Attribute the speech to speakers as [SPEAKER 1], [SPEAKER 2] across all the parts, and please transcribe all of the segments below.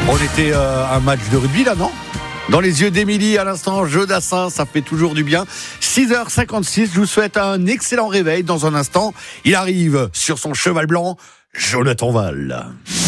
[SPEAKER 1] On était à un match de rugby là, non ? Dans les yeux d'Émilie, à l'instant, jeu d'assin, ça fait toujours du bien. 6h56, je vous souhaite un excellent réveil. Dans un instant, il arrive sur son cheval blanc, Jonathan Val.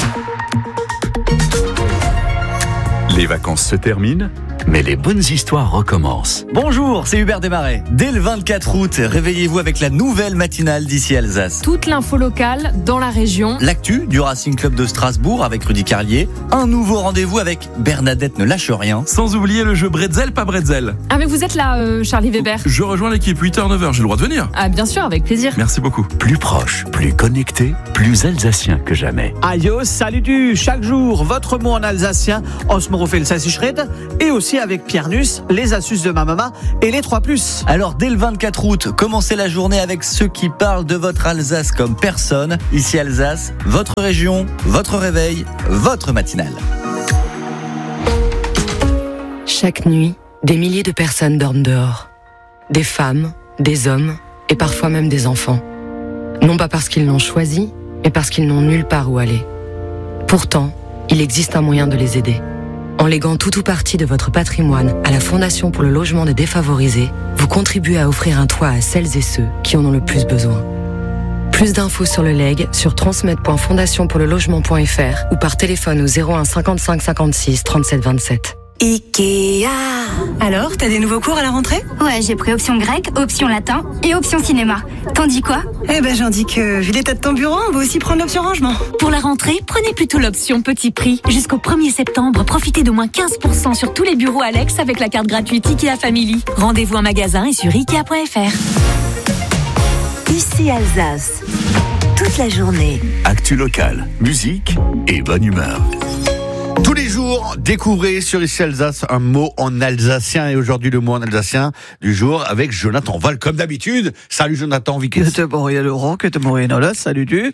[SPEAKER 2] Les vacances se terminent, mais les bonnes histoires recommencent.
[SPEAKER 3] Bonjour, c'est Hubert Desmarais. Dès le 24 août, réveillez-vous avec la nouvelle matinale d'ici Alsace.
[SPEAKER 4] Toute l'info locale dans la région.
[SPEAKER 3] L'actu du Racing Club de Strasbourg avec Rudy Carlier. Un nouveau rendez-vous avec Bernadette ne lâche rien.
[SPEAKER 5] Sans oublier le jeu Bretzel, pas Bretzel.
[SPEAKER 4] Ah mais vous êtes là, Charlie Weber.
[SPEAKER 5] Je rejoins l'équipe 8h-9h, j'ai le droit de venir.
[SPEAKER 4] Ah bien sûr, avec plaisir.
[SPEAKER 5] Merci beaucoup.
[SPEAKER 2] Plus proche, plus connecté, plus alsacien que jamais.
[SPEAKER 6] Aïe, salut du chaque jour, votre mot en alsacien, Osmorofel Sassichred, et aussi avec Pierre Nuss, les astuces de ma maman et les 3+.
[SPEAKER 3] Alors dès le 24 août, commencez la journée avec ceux qui parlent de votre Alsace comme personne. Ici Alsace, votre région, votre réveil, votre matinale.
[SPEAKER 7] Chaque nuit, des milliers de personnes dorment dehors. Des femmes, des hommes et parfois même des enfants. Non pas parce qu'ils l'ont choisi, mais parce qu'ils n'ont nulle part où aller. Pourtant, il existe un moyen de les aider. En léguant tout ou partie de votre patrimoine à la Fondation pour le logement des défavorisés, vous contribuez à offrir un toit à celles et ceux qui en ont le plus besoin. Plus d'infos sur le legs sur transmet.fondationpourlelogement.fr ou par téléphone au 01 55 56 37 27.
[SPEAKER 8] Ikea. Alors, t'as des nouveaux cours à la rentrée ?
[SPEAKER 9] Ouais, j'ai pris option grec, option latin et option cinéma. T'en dis quoi ?
[SPEAKER 8] Eh ben, j'en dis que, vu l'état de ton bureau, on va aussi prendre l'option rangement.
[SPEAKER 10] Pour la rentrée, prenez plutôt l'option petit prix. Jusqu'au 1er septembre, profitez d'au moins 15% sur tous les bureaux Alex avec la carte gratuite Ikea Family. Rendez-vous en magasin et sur Ikea.fr.
[SPEAKER 11] Ici Alsace. Toute la journée.
[SPEAKER 2] Actu locale, musique et bonne humeur.
[SPEAKER 1] Tous les jours, découvrez sur Ici Alsace un mot en alsacien. Et aujourd'hui, le mot en alsacien du jour avec Jonathan Val, comme d'habitude. Salut Jonathan, wie geht's?
[SPEAKER 6] Salut du.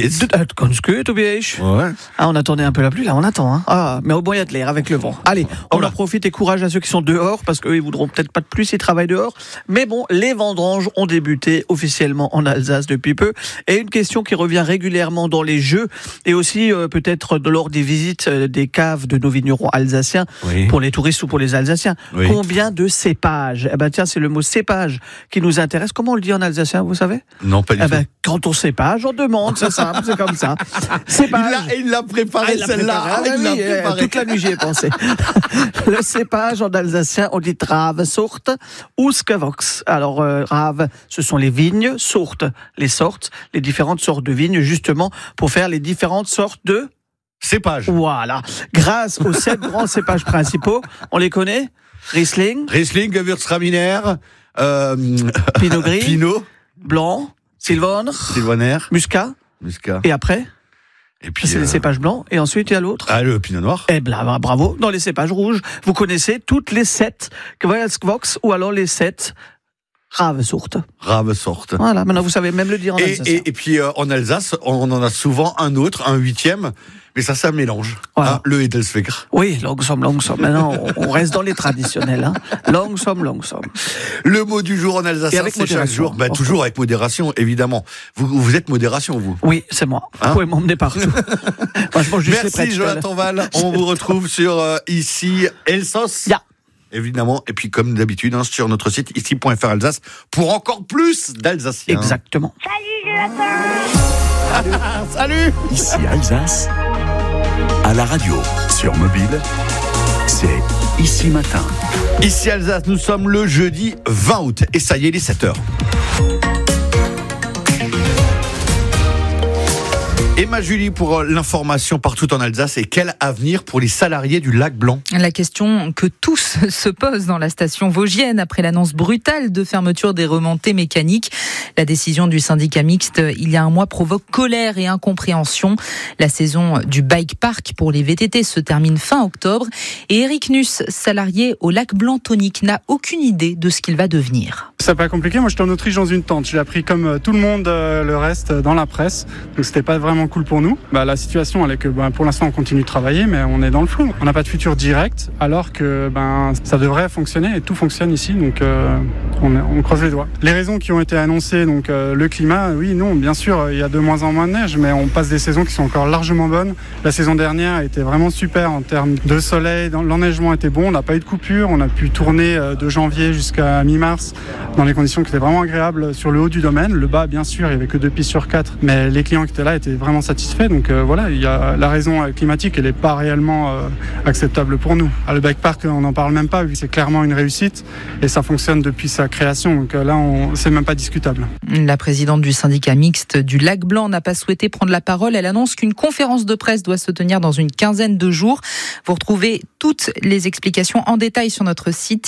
[SPEAKER 1] Ouais.
[SPEAKER 6] Ah, on attendait un peu la pluie, là, on attend. Hein. Ah, mais au moins, il y a de l'air avec le vent. Allez, on en profite et courage à ceux qui sont dehors, parce qu'eux, ils voudront peut-être pas de pluie s'ils travaillent dehors. Mais bon, les vendanges ont débuté officiellement en Alsace depuis peu. Et une question qui revient régulièrement dans les jeux, et aussi peut-être lors des visites des caves de nos vignerons alsaciens, oui, pour les touristes ou pour les Alsaciens. Oui. Combien de cépages ? Eh ben tiens, c'est le mot cépage qui nous intéresse. Comment on le dit en alsacien, vous savez ?
[SPEAKER 1] Non, pas du tout.
[SPEAKER 6] Quand on cépage, on demande, c'est simple, c'est comme ça. Cépage.
[SPEAKER 1] Il l'a préparé, celle-là.
[SPEAKER 6] Toute la nuit, j'y ai pensé. Le cépage en alsacien, on dit Ravsorte ou Skavox. Alors, Rave, ce sont les vignes, Sorte, les sortes, les différentes sortes de vignes, justement, pour faire les différentes sortes de
[SPEAKER 1] cépages.
[SPEAKER 6] Voilà. Grâce aux 7 grands cépages principaux, on les connaît ? Riesling,
[SPEAKER 1] Gewürztraminer,
[SPEAKER 6] Pinot Gris,
[SPEAKER 1] Pinot,
[SPEAKER 6] Blanc, Sylvaner, Muscat. Et après ? Et puis c'est les cépages blancs. Et ensuite, il y a l'autre.
[SPEAKER 1] Ah, le Pinot Noir.
[SPEAKER 6] Eh bien, bravo. Dans les cépages rouges, vous connaissez toutes les 7 Gewürztraminer ou alors les 7 Ravsorte. Voilà, maintenant vous savez même le dire en alsacien.
[SPEAKER 1] Et puis en Alsace, on en a souvent un autre, un 8e, mais ça mélange. Voilà. Hein, le Edelsweger.
[SPEAKER 6] Oui, langsam. Maintenant, on reste dans les traditionnels. Hein. Langsam.
[SPEAKER 1] Le mot du jour en alsacien, c'est chaque jour. Toujours avec modération, évidemment. Vous êtes modération, vous ?
[SPEAKER 6] Oui, c'est moi. Vous pouvez m'emmener partout. Franchement,
[SPEAKER 1] merci Jonathan Val. On vous retrouve sur Ici Elsos.
[SPEAKER 6] Yeah.
[SPEAKER 1] Évidemment, et puis comme d'habitude, sur notre site ici.fr Alsace pour encore plus d'Alsaciens.
[SPEAKER 6] Exactement.
[SPEAKER 9] Salut Jonathan.
[SPEAKER 1] Salut.
[SPEAKER 2] Ici Alsace, à la radio, sur mobile, c'est Ici Matin.
[SPEAKER 1] Ici Alsace, nous sommes le jeudi 20 août et ça y est, il est 7h. Emma Julie pour l'information partout en Alsace. Et quel avenir pour les salariés du Lac Blanc ?
[SPEAKER 12] La question que tous se posent dans la station vosgienne après l'annonce brutale de fermeture des remontées mécaniques. La décision du syndicat mixte il y a un mois provoque colère et incompréhension. La saison du bike park pour les VTT se termine fin octobre. Et Eric Nuss, salarié au Lac Blanc Tonique, n'a aucune idée de ce qu'il va devenir.
[SPEAKER 13] C'est pas compliqué. Moi, j'étais en Autriche dans une tente. J'ai appris comme tout le monde le reste dans la presse. Donc, c'était pas vraiment vraiment cool pour nous. La situation elle est que pour l'instant on continue de travailler, mais on est dans le flou. On n'a pas de futur direct, alors que ça devrait fonctionner et tout fonctionne ici, donc on croise les doigts. Les raisons qui ont été annoncées, donc le climat, oui, non, bien sûr, il y a de moins en moins de neige, mais on passe des saisons qui sont encore largement bonnes. La saison dernière a été vraiment super en termes de soleil, l'enneigement était bon, on n'a pas eu de coupure, on a pu tourner de janvier jusqu'à mi-mars dans les conditions qui étaient vraiment agréables sur le haut du domaine. Le bas, bien sûr, il n'y avait que 2 pistes sur 4, mais les clients qui étaient là étaient vraiment satisfaits. Donc il y a la raison climatique, elle n'est pas réellement acceptable pour nous. Le bike park, on n'en parle même pas, c'est clairement une réussite et ça fonctionne depuis sa création. Donc là, c'est même pas discutable.
[SPEAKER 12] La présidente du syndicat mixte du Lac Blanc n'a pas souhaité prendre la parole. Elle annonce qu'une conférence de presse doit se tenir dans une quinzaine de jours. Vous retrouvez toutes les explications en détail sur notre site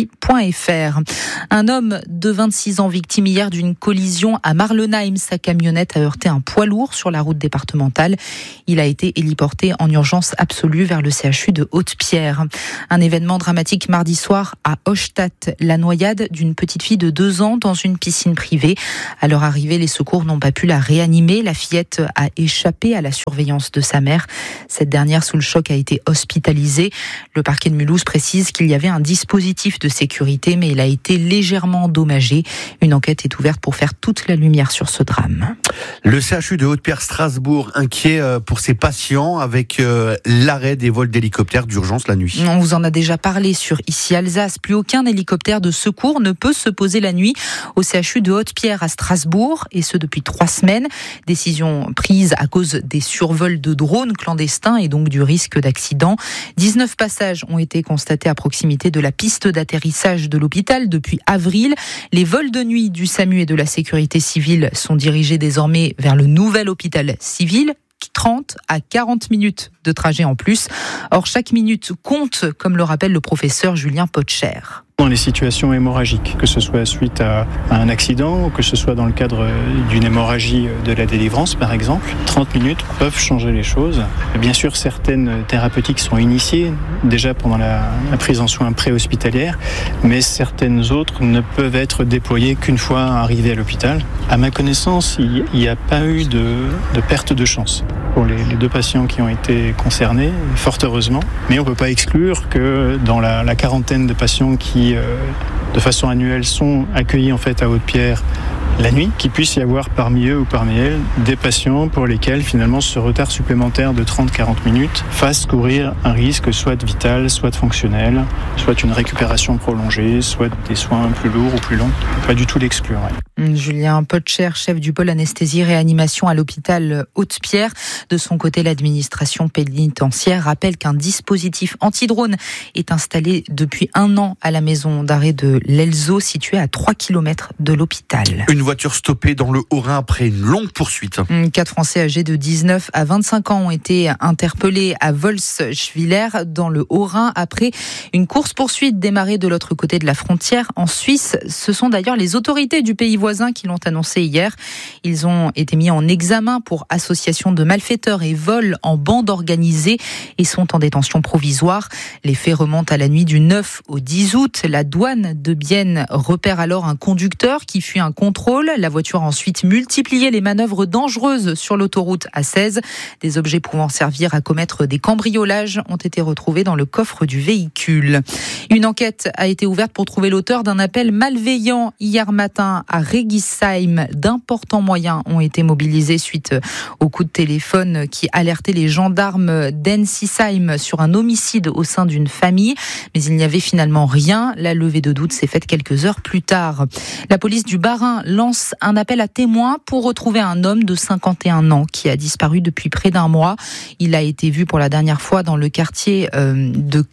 [SPEAKER 12] ici.fr. Un homme de 26 ans victime hier d'une collision à Marlenheim. Sa camionnette a heurté un poids lourd sur la route départementale. Il a été héliporté en urgence absolue vers le CHU de Haute-Pierre. Un événement dramatique mardi soir à Hochstadt. La noyade d'une petite fille de 2 ans dans une piscine privée. À leur arrivée, les secours n'ont pas pu la réanimer. La fillette a échappé à la surveillance de sa mère. Cette dernière, sous le choc, a été hospitalisée. Le parquet de Mulhouse précise qu'il y avait un dispositif de sécurité, mais il a été légèrement endommagé. Une enquête est ouverte pour faire toute la lumière sur ce drame.
[SPEAKER 1] Le CHU de Haute-Pierre-Strasbourg inquiet pour ses patients avec l'arrêt des vols d'hélicoptères d'urgence la nuit.
[SPEAKER 12] On vous en a déjà parlé sur Ici Alsace. Plus aucun hélicoptère de secours ne peut se poser la nuit au CHU de Haute-Pierre à Strasbourg, et ce depuis 3 semaines. Décision prise à cause des survols de drones clandestins et donc du risque d'accident. 19 passages ont été constatés à proximité de la piste d'atterrissage de l'hôpital depuis avril. Les vols de nuit du SAMU et de la sécurité civile sont dirigés désormais vers le nouvel hôpital civil. 30 à 40 minutes de trajet en plus. Or, chaque minute compte, comme le rappelle le professeur Julien Potcher.
[SPEAKER 14] Dans les situations hémorragiques, que ce soit suite à un accident ou que ce soit dans le cadre d'une hémorragie de la délivrance par exemple, 30 minutes peuvent changer les choses. Bien sûr, certaines thérapeutiques sont initiées déjà pendant la prise en soins préhospitalière, mais certaines autres ne peuvent être déployées qu'une fois arrivées à l'hôpital. À ma connaissance, il n'y a pas eu de perte de chance pour les 2 patients qui ont été concernés, fort heureusement. Mais on ne peut pas exclure que dans la quarantaine de patients qui, de façon annuelle, sont accueillis en fait à Haute-Pierre la nuit, qu'il puisse y avoir parmi eux ou parmi elles des patients pour lesquels finalement ce retard supplémentaire de 30-40 minutes fasse courir un risque soit vital, soit fonctionnel, soit une récupération prolongée, soit des soins plus lourds ou plus longs. Pas du tout l'exclure. Ouais.
[SPEAKER 12] Julien Potcher, chef du pôle anesthésie-réanimation à l'hôpital Haute-Pierre. De son côté, l'administration pénitentiaire rappelle qu'un dispositif anti-drone est installé depuis 1 an à la maison d'arrêt de l'Elzo, située à 3 km de l'hôpital.
[SPEAKER 1] Une voiture stoppée dans le Haut-Rhin après une longue poursuite.
[SPEAKER 12] 4 Français âgés de 19 à 25 ans ont été interpellés à Wolfswiller dans le Haut-Rhin après une course-poursuite démarrée de l'autre côté de la frontière en Suisse. Ce sont d'ailleurs les autorités du pays voisin qui l'ont annoncé hier. Ils ont été mis en examen pour association de malfaiteurs et vol en bande organisée et sont en détention provisoire. Les faits remontent à la nuit du 9 au 10 août. La douane de Bienne repère alors un conducteur qui fuit un contrôle. La voiture a ensuite multiplié les manœuvres dangereuses sur l'autoroute A16. Des objets pouvant servir à commettre des cambriolages ont été retrouvés dans le coffre du véhicule. Une enquête a été ouverte pour trouver l'auteur d'un appel malveillant hier matin à Regisheim. D'importants moyens ont été mobilisés suite au coup de téléphone qui alertait les gendarmes d'Ensisheim sur un homicide au sein d'une famille. Mais il n'y avait finalement rien. La levée de doute s'est faite quelques heures plus tard. La police du Bas-Rhin lance un appel à témoins pour retrouver un homme de 51 ans qui a disparu depuis près d'1 mois. Il a été vu pour la dernière fois dans le quartier de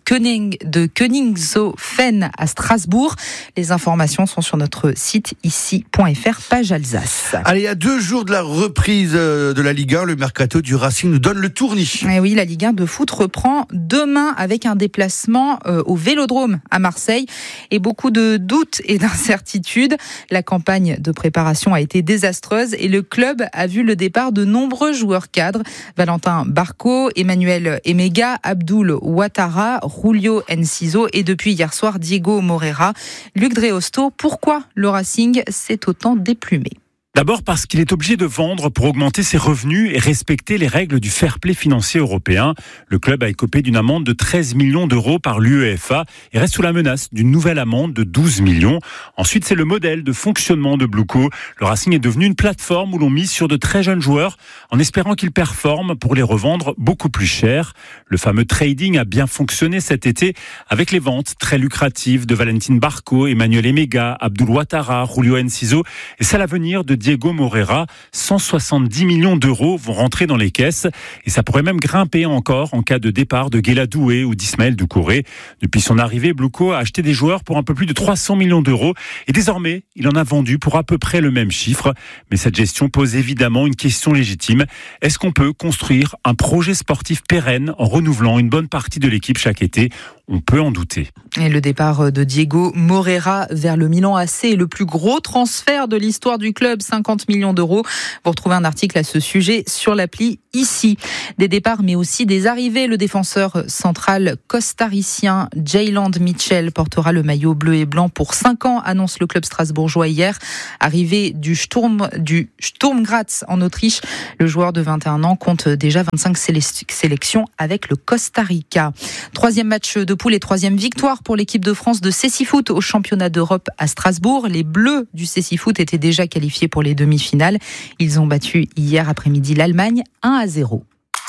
[SPEAKER 12] Königshofen à Strasbourg. Les informations sont sur notre site ici.fr, page Alsace.
[SPEAKER 1] Allez, à 2 jours de la reprise de la Ligue 1, le mercato du Racing nous donne le tournis.
[SPEAKER 12] Et oui, la Ligue 1 de foot reprend demain avec un déplacement au Vélodrome à Marseille et beaucoup de doutes et d'incertitudes. La campagne de préparation a été désastreuse et le club a vu le départ de nombreux joueurs cadres. Valentin Barco, Emmanuel Emega, Abdoul Ouattara, Julio Enciso et depuis hier soir Diego Moreira. Luc Dreosto, pourquoi le Racing s'est autant déplumé ?
[SPEAKER 15] D'abord parce qu'il est obligé de vendre pour augmenter ses revenus et respecter les règles du fair play financier européen. Le club a écopé d'une amende de 13 millions d'euros par l'UEFA et reste sous la menace d'une nouvelle amende de 12 millions. Ensuite, c'est le modèle de fonctionnement de Blueco. Le Racing est devenu une plateforme où l'on mise sur de très jeunes joueurs en espérant qu'ils performent pour les revendre beaucoup plus cher. Le fameux trading a bien fonctionné cet été avec les ventes très lucratives de Valentin Barco, Emmanuel Emega, Abdul Ouattara, Julio Enciso et c'est l'avenir de Diego Moreira. 170 millions d'euros vont rentrer dans les caisses et ça pourrait même grimper encore en cas de départ de Guela Doué ou d'Ismaël Doucouré. Depuis son arrivée, Blueco a acheté des joueurs pour un peu plus de 300 millions d'euros et désormais, il en a vendu pour à peu près le même chiffre. Mais cette gestion pose évidemment une question légitime. Est-ce qu'on peut construire un projet sportif pérenne en renouvelant une bonne partie de l'équipe chaque été ? On peut en douter.
[SPEAKER 12] Et le départ de Diego Moreira vers le Milan AC est le plus gros transfert de l'histoire du club, 50 millions d'euros. Vous retrouvez un article à ce sujet sur l'appli ici. Des départs mais aussi des arrivées. Le défenseur central costaricien Jayland Mitchell portera le maillot bleu et blanc pour 5 ans, annonce le club strasbourgeois hier. Arrivé du Sturm Graz en Autriche, le joueur de 21 ans compte déjà 25 sélections avec le Costa Rica. Troisième match de poule et troisième victoire pour l'équipe de France de Cécifoot au championnat d'Europe à Strasbourg. Les Bleus du Cécifoot étaient déjà qualifiés pour les demi-finales. Ils ont battu hier après-midi l'Allemagne 1-0.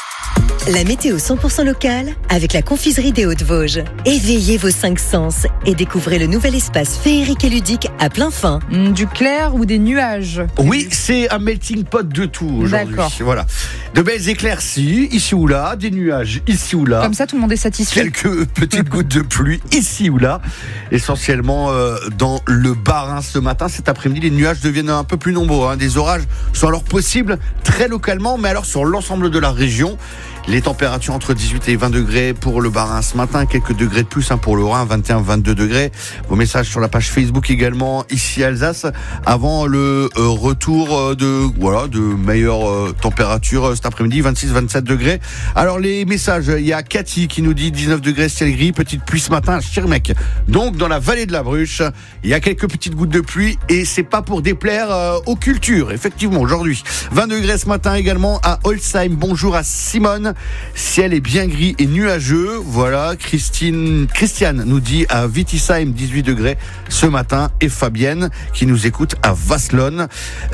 [SPEAKER 11] La météo 100% locale avec la confiserie des Hauts-de-Vosges. Éveillez vos 5 sens et découvrez le nouvel espace féerique et ludique à plein fin.
[SPEAKER 12] Du clair ou des nuages ?
[SPEAKER 1] Oui, c'est un melting pot de tout aujourd'hui.
[SPEAKER 12] D'accord.
[SPEAKER 1] Voilà. De belles éclaircies ici ou là, des nuages ici ou là.
[SPEAKER 12] Comme ça, tout le monde est satisfait.
[SPEAKER 1] Quelques petites gouttes de pluie ici ou là. Essentiellement dans le Bas-Rhin ce matin. Cet après-midi, les nuages deviennent un peu plus nombreux. Des orages sont alors possibles très localement, mais alors sur l'ensemble de la région. Les températures entre 18 et 20 degrés pour le Bas-Rhin ce matin, quelques degrés de plus pour le Rhin, 21-22 degrés. Vos messages sur la page Facebook également, ici Alsace, avant le retour de meilleures températures cet après-midi, 26-27 degrés. Alors les messages, il y a Cathy qui nous dit 19 degrés, ciel gris, petite pluie ce matin à Schirmeck. Donc dans la vallée de la Bruche, il y a quelques petites gouttes de pluie et c'est pas pour déplaire aux cultures, effectivement aujourd'hui. 20 degrés ce matin également à Holzheim. Bonjour à Simone. Ciel est bien gris et nuageux. Voilà, Christiane nous dit à Wittisheim 18 degrés ce matin et Fabienne qui nous écoute à Vasselonne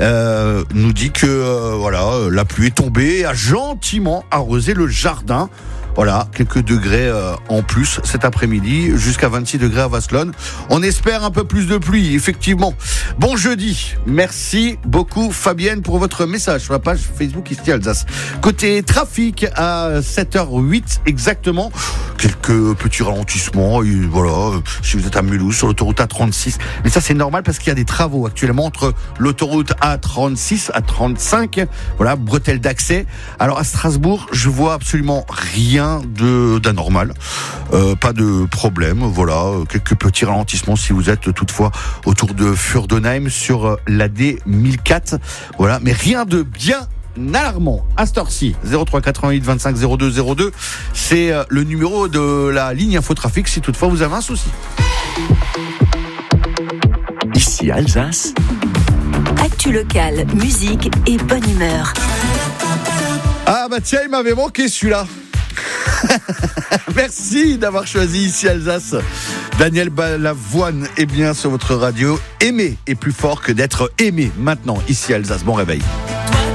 [SPEAKER 1] nous dit que la pluie est tombée et a gentiment arrosé le jardin. Voilà, quelques degrés en plus cet après-midi, jusqu'à 26 degrés à Vasselonne. On espère un peu plus de pluie, effectivement. Bon jeudi, merci beaucoup Fabienne pour votre message sur la page Facebook ici Alsace. Côté trafic, à 7h08 exactement, quelques petits ralentissements. Et voilà, si vous êtes à Mulhouse sur l'autoroute A36. Mais ça c'est normal parce qu'il y a des travaux actuellement entre l'autoroute A36, A35, voilà, bretelle d'accès. Alors à Strasbourg, je vois absolument rien d'anormal, pas de problème, voilà, quelques petits ralentissements si vous êtes toutefois autour de Furdenheim sur la D1004, voilà, mais rien de bien alarmant à cette heure-ci. 03 88 25 02 02, c'est le numéro de la ligne Infotrafic si toutefois vous avez un souci.
[SPEAKER 2] Ici Alsace.
[SPEAKER 11] Actu locale, musique et bonne humeur.
[SPEAKER 1] Ah bah tiens, il m'avait manqué celui-là. Merci d'avoir choisi ici Alsace. Daniel Balavoine est bien sur votre radio. Aimer est plus fort que d'être aimé. Maintenant, ici Alsace, bon réveil.